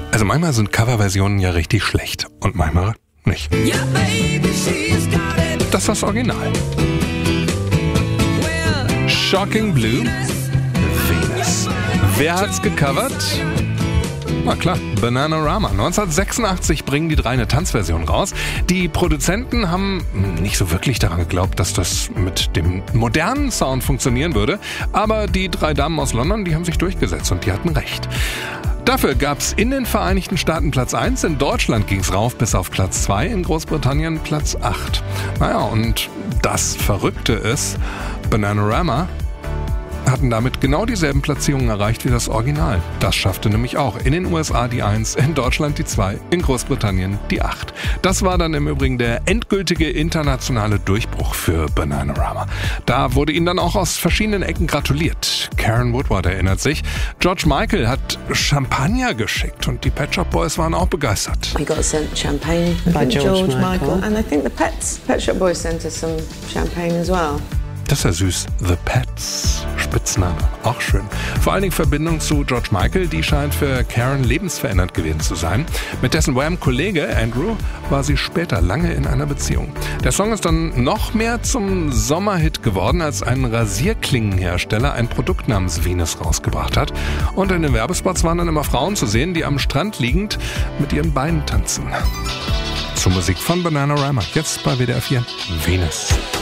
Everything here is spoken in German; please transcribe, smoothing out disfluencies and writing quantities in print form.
Also manchmal sind Coverversionen ja richtig schlecht und manchmal nicht. Das ist das Original. Shocking Blue, Venus. Wer hat's gecovert? Na klar, Bananarama. 1986 bringen die drei eine Tanzversion raus. Die Produzenten haben nicht so wirklich daran geglaubt, dass das mit dem modernen Sound funktionieren würde. Aber die drei Damen aus London, die haben sich durchgesetzt und die hatten recht. Dafür gab's in den Vereinigten Staaten Platz 1, in Deutschland ging's rauf bis auf Platz 2, in Großbritannien Platz 8. Naja, und das Verrückte ist, Bananarama hatten damit genau dieselben Platzierungen erreicht wie das Original. Das schaffte nämlich auch in den USA die 1, in Deutschland die 2, in Großbritannien die 8. Das war dann im Übrigen der endgültige internationale Durchbruch für Bananarama. Da wurde ihnen dann auch aus verschiedenen Ecken gratuliert. Karen Woodward erinnert sich, George Michael hat Champagner geschickt und die Pet Shop Boys waren auch begeistert. We got sent champagne by George Michael. And I think the Pet Shop Boys sent us some champagne as well. Das ist ja süß. The Pets. Spitzname. Auch schön. Vor allen Dingen Verbindung zu George Michael, die scheint für Karen lebensverändernd gewesen zu sein. Mit dessen Wham-Kollege Andrew war sie später lange in einer Beziehung. Der Song ist dann noch mehr zum Sommerhit geworden, als ein Rasierklingenhersteller ein Produkt namens Venus rausgebracht hat. Und in den Werbespots waren dann immer Frauen zu sehen, die am Strand liegend mit ihren Beinen tanzen. Zur Musik von Bananarama. Jetzt bei WDR 4. Venus.